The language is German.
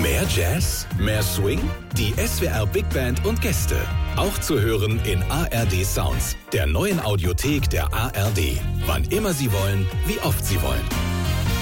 Mehr Jazz? Mehr Swing? Die SWR Big Band und Gäste. Auch zu hören in ARD Sounds, der neuen Audiothek der ARD. Wann immer Sie wollen, wie oft Sie wollen.